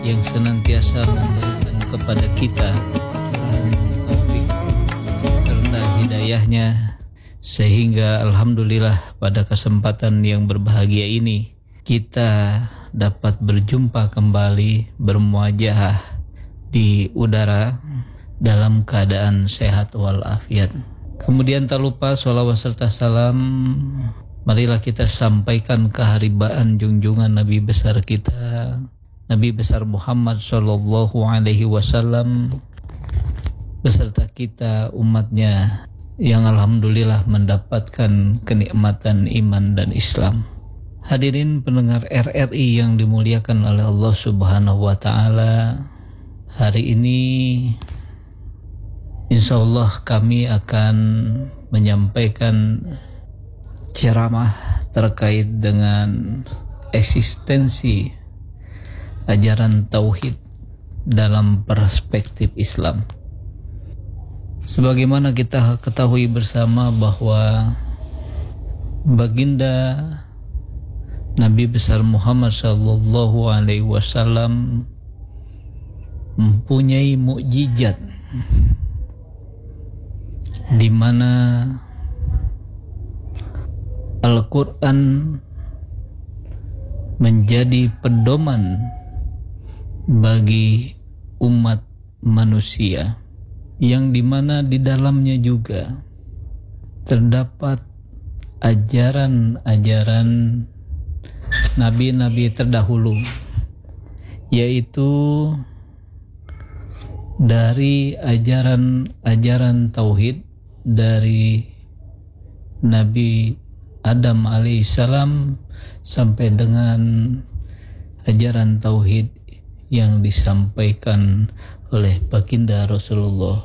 yang senantiasa memberikan kepada kita taufik serta hidayahnya, sehingga alhamdulillah pada kesempatan yang berbahagia ini kita dapat berjumpa kembali, bermuajahah di udara dalam keadaan sehat walafiat. Kemudian tak lupa sholawat serta salam marilah kita sampaikan keharibaan junjungan Nabi besar kita, Nabi besar Muhammad sallallahu alaihi wasallam beserta kita umatnya yang alhamdulillah mendapatkan kenikmatan iman dan Islam. Hadirin pendengar RRI yang dimuliakan oleh Allah Subhanahu wa taala, hari ini insyaallah kami akan menyampaikan ceramah terkait dengan eksistensi ajaran tauhid dalam perspektif Islam. Sebagaimana kita ketahui bersama bahwa baginda Nabi besar Muhammad sallallahu alaihi wasallam mempunyai mukjizat di mana Al-Quran menjadi pedoman bagi umat manusia, yang dimana di dalamnya juga terdapat ajaran-ajaran nabi-nabi terdahulu, yaitu dari ajaran-ajaran tauhid dari Nabi Adam alaihissalam sampai dengan ajaran tauhid yang disampaikan oleh baginda Rasulullah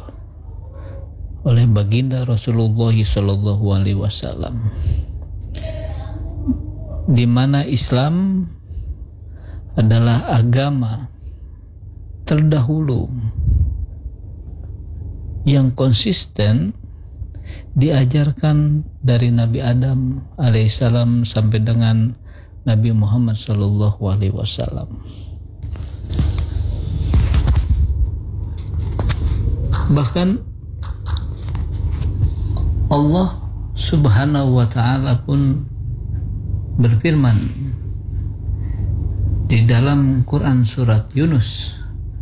sallallahu alaihi wasallam, di mana Islam adalah agama terdahulu yang konsisten diajarkan dari Nabi Adam alaihissalam sampai dengan Nabi Muhammad sallallahu alaihi wasallam. Bahkan Allah Subhanahu wa taala pun berfirman di dalam Quran surat Yunus,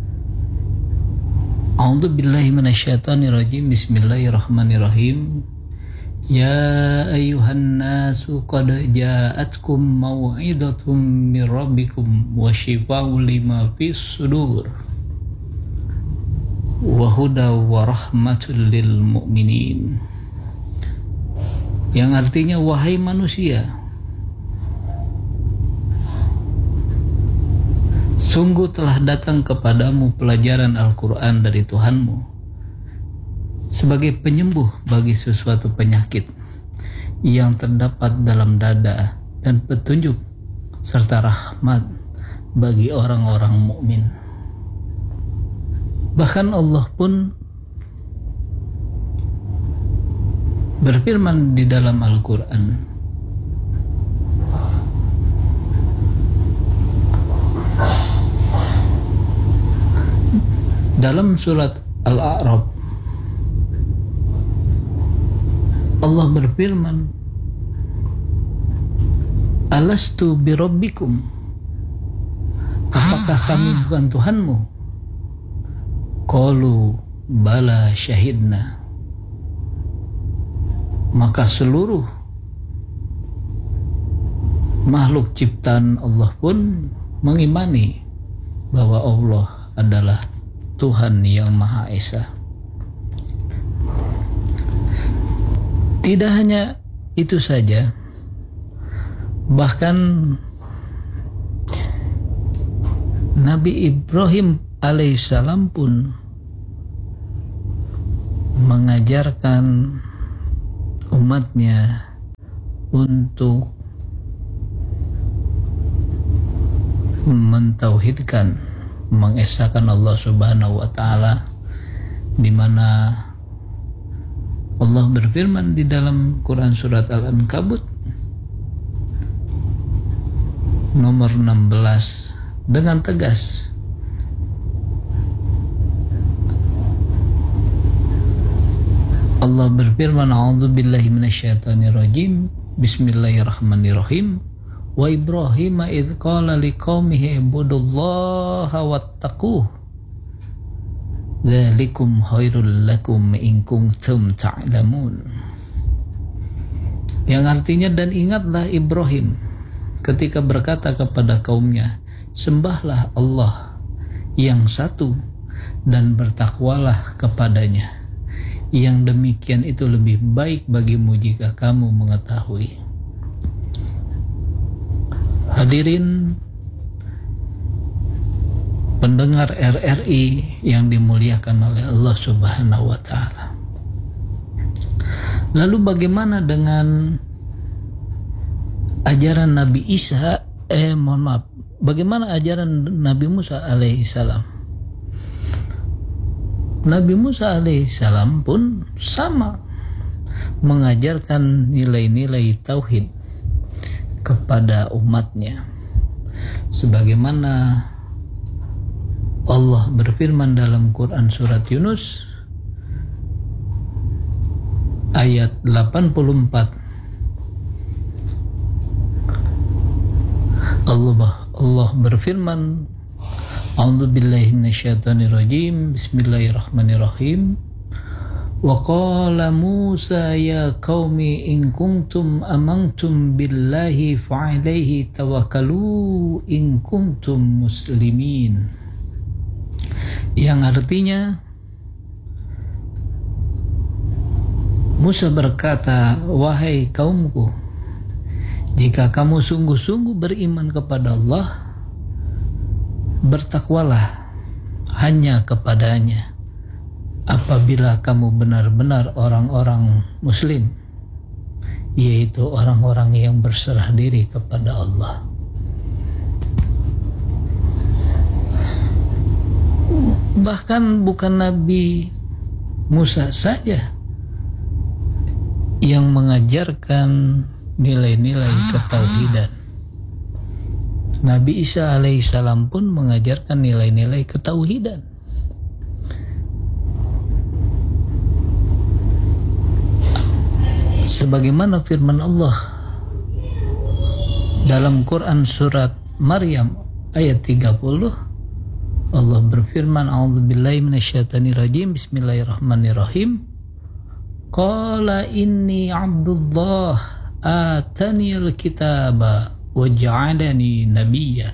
A'udzu billahi minasyaitonir rajim. Bismillahirrahmanirrahim. Ya ayyuhan nasu qad ja'atkum mau'izatum mir rabbikum wa shifaa'un lima fis sudur wa huda wa rahmatul lil mu'minin. Yang artinya, wahai manusia, sungguh telah datang kepadamu pelajaran Al-Quran dari Tuhanmu sebagai penyembuh bagi sesuatu penyakit yang terdapat dalam dada dan petunjuk serta rahmat bagi orang-orang mukmin. Bahkan Allah pun berfirman di dalam Al-Quran, dalam surat Al-A'raf, Allah berfirman, Alastu birabbikum, apakah kami bukan Tuhanmu? Qalu bala syahidna. Maka seluruh makhluk ciptaan Allah pun mengimani bahwa Allah adalah Tuhan yang Maha Esa. Tidak hanya itu saja, bahkan Nabi Ibrahim alaihissalam pun mengajarkan umatnya untuk mentauhidkan, mengesahkan Allah Subhanahu wa taala, di mana Allah berfirman di dalam Quran surat Al-Ankabut nomor 16 dengan tegas, Allah berfirman, a'udzubillahi minasyaitonirrajim, bismillahirrahmanirrahim. Wa Ibrahim idz qala liqaumihi ibudullaha wattaquh dzalikum khairul lakum in kuntum ta'lamun. Yang artinya, dan ingatlah Ibrahim ketika berkata kepada kaumnya, sembahlah Allah yang satu dan bertakwalah kepadanya. Yang demikian itu lebih baik bagimu jika kamu mengetahui. Hadirin pendengar RRI yang dimuliakan oleh Allah Subhanahu wa Ta'ala. Lalu bagaimana dengan ajaran Nabi Isa? Bagaimana ajaran Nabi Musa alaihissalam? Nabi Musa alaihissalam pun sama, mengajarkan nilai-nilai tauhid kepada umatnya, sebagaimana Allah berfirman dalam Quran surat Yunus ayat 84. Allah berfirman, a'udzubillahi minasyaitonirrajim, bismillahirrahmanirrahim. Wa qala Musa ya qaumi in kuntum amantum billahi fa'alaihi tawakkalu in kuntum muslimin. Yang artinya, Musa berkata, wahai kaumku, jika kamu sungguh-sungguh beriman kepada Allah, bertakwalah hanya kepadanya apabila kamu benar-benar orang-orang muslim, yaitu orang-orang yang berserah diri kepada Allah. Bahkan bukan Nabi Musa saja yang mengajarkan nilai-nilai ketauhidan. Nabi Isa alaihissalam pun mengajarkan nilai-nilai ketauhidan. Sebagaimana firman Allah dalam Quran surat Maryam ayat 30, Allah berfirman, a'udzubillahi minasyaitonirrajim, bismillahirrahmanirrahim. Qala inni abdullah ataniyal kitaba wa ja'alani nabiyya.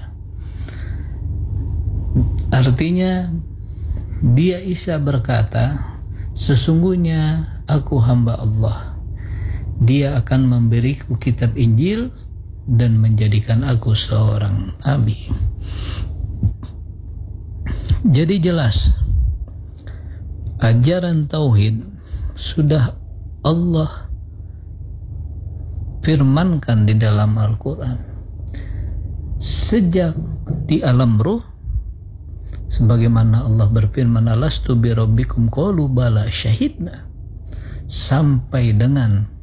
Artinya, dia Isa berkata, sesungguhnya aku hamba Allah. Dia akan memberiku kitab Injil dan menjadikan aku seorang nabi. Jadi jelas, ajaran tauhid sudah Allah firmankan di dalam Al-Quran. Sejak di alam ruh, sebagaimana Allah berfirman, alastu bi rabbikum qalu bala syahidna, sampai dengan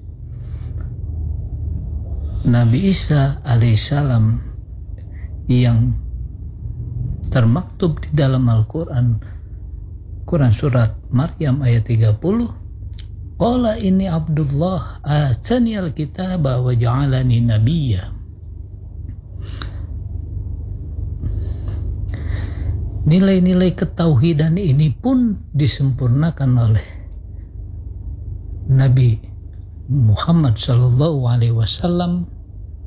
Nabi Isa alaihissalam yang termaktub di dalam Al-Quran, Quran surat Maryam ayat 30, qala inni abdullah ataniyal kitaba wa ja'alani nabiyya. Nilai-nilai ketauhidan ini pun disempurnakan oleh Nabi Muhammad sallallahu alaihi wasallam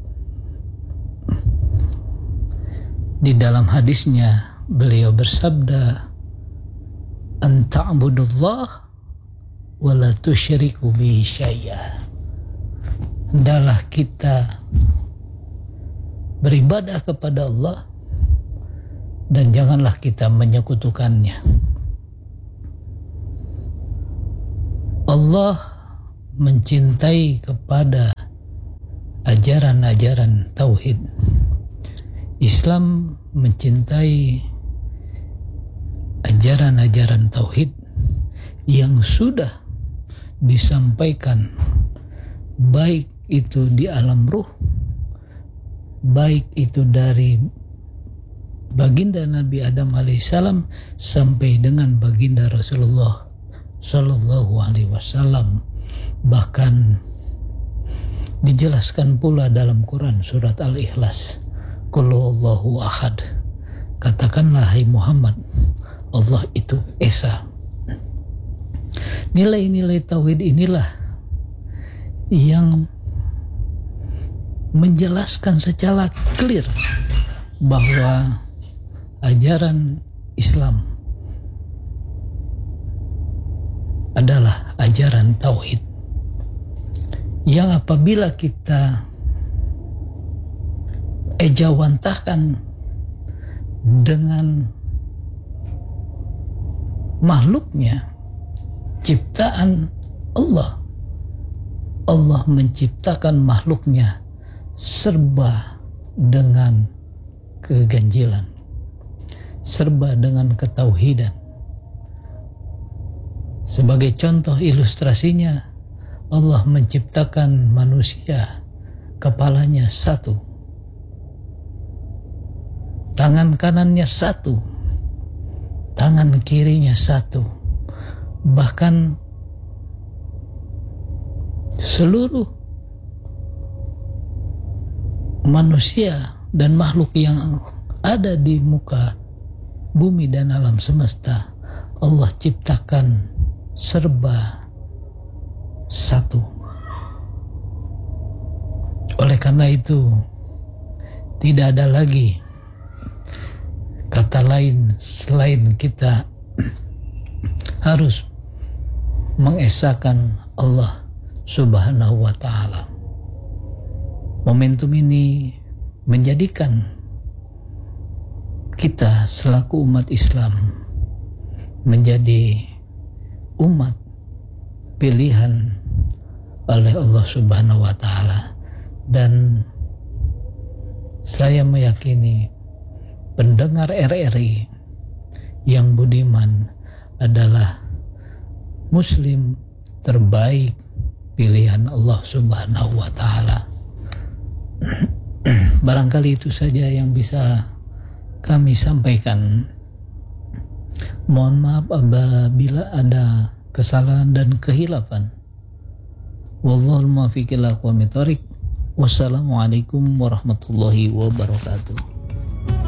di dalam hadisnya. Beliau bersabda, an ta'budullah wa la tusyriku bihi syai'a. Hendaklah kita beribadah kepada Allah dan janganlah kita menyekutukannya. Allah mencintai kepada ajaran-ajaran tauhid. Islam mencintai ajaran-ajaran tauhid yang sudah disampaikan, baik itu di alam ruh, baik itu dari baginda Nabi Adam alaihissalam sampai dengan baginda Rasulullah Sallallahu Alaihi Wasallam. Bahkan dijelaskan pula dalam Quran surat Al-Ikhlas, Qul huwallahu ahad, katakanlah hai Muhammad, Allah itu Esa. Nilai-nilai tauhid inilah yang menjelaskan secara clear bahwa ajaran Islam adalah ajaran tauhid, yang apabila kita ejawantahkan dengan makhluknya, ciptaan Allah. Allah menciptakan makhluknya serba dengan keganjilan, serba dengan ketauhidan. Sebagai contoh ilustrasinya, Allah menciptakan manusia, kepalanya satu, tangan kanannya satu, tangan kirinya satu, bahkan seluruh manusia dan makhluk yang ada di muka bumi dan alam semesta, Allah ciptakan serba satu. Oleh karena itu, tidak ada lagi kata lain selain kita harus mengesahkan Allah Subhanahu wa Ta'ala. Momentum ini menjadikan kita selaku umat Islam menjadi umat pilihan oleh Allah Subhanahu wa Ta'ala. Dan saya meyakini pendengar RRI yang budiman adalah muslim terbaik pilihan Allah Subhanahu wa Ta'ala. Barangkali itu saja yang bisa kami sampaikan. Mohon maaf apabila ada kesalahan dan kehilafan. Wallahul muwaffiq ila aqwamit thoriq. Wassalamualaikum warahmatullahi wabarakatuh.